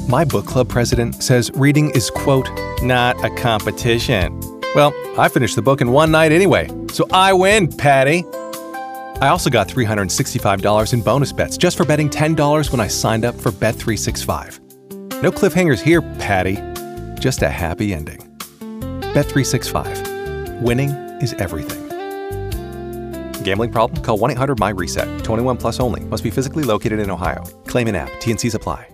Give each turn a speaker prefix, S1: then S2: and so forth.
S1: My book club president says reading is, quote, not a competition. Well, I finished the book in one night anyway, so I win, Patty. I also got $365 in bonus bets just for betting $10 when I signed up for Bet365. No cliffhangers here, Patty. Just a happy ending. Bet365. Winning is everything. Gambling problem? Call 1-800-MY-RESET. 21 plus only. Must be physically located in Ohio. Claim in app. T&Cs apply.